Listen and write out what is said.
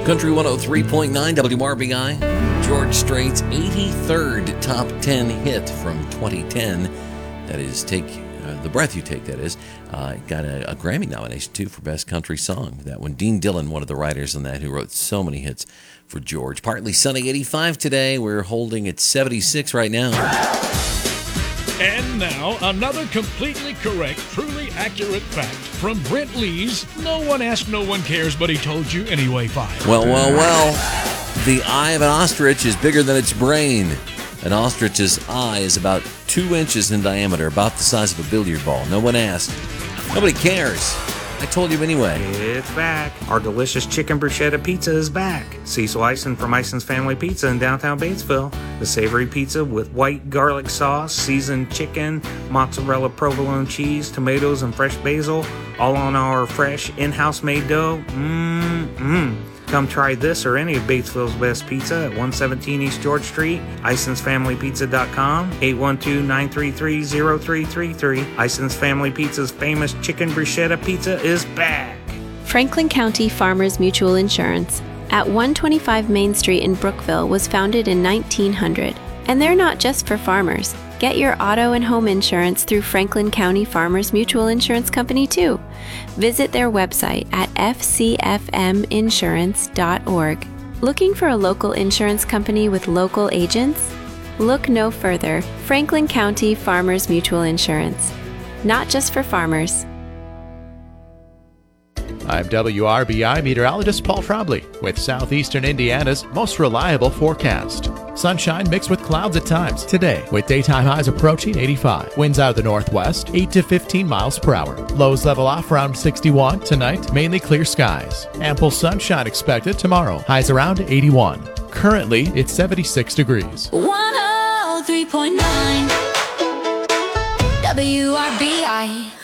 Country 103.9 WRBI. George Strait's 83rd top 10 hit from 2010. That is Take The Breath You Take, that is. Got a Grammy nomination, too, for Best Country Song. That one. Dean Dillon, one of the writers on that, who wrote so many hits for George. Partly sunny, 85 today. We're holding at 76 right now. And now, another completely correct, truly accurate fact from Brent Lee's No One Asked, No One Cares, But He Told You Anyway file. Well. The eye of an ostrich is bigger than its brain. An ostrich's eye is about 2 inches in diameter, about the size of a billiard ball. No one asked. Nobody cares. I told you anyway. It's back. Our delicious chicken bruschetta pizza is back. Cecil Ison from Ison's Family Pizza in downtown Batesville. The savory pizza with white garlic sauce, seasoned chicken, mozzarella provolone cheese, tomatoes, and fresh basil, all on our fresh in-house made dough. Come try this or any of Batesville's best pizza at 117 East George Street, IsonsFamilyPizza.com, 812-933-0333. Ison's Family Pizza's famous chicken bruschetta pizza is back. Franklin County Farmers Mutual Insurance at 125 Main Street in Brookville was founded in 1900. And they're not just for farmers. Get your auto and home insurance through Franklin County Farmers Mutual Insurance Company, too. Visit their website at fcfminsurance.org. Looking for a local insurance company with local agents? Look no further. Franklin County Farmers Mutual Insurance. Not just for farmers. I'm WRBI meteorologist Paul Trombley with Southeastern Indiana's most reliable forecast. Sunshine mixed with clouds at times today, with daytime highs approaching 85. Winds out of the northwest, 8 to 15 miles per hour. Lows level off around 61. Tonight, mainly clear skies. Ample sunshine expected tomorrow. Highs around 81. Currently, it's 76 degrees. 103.9 WRBI.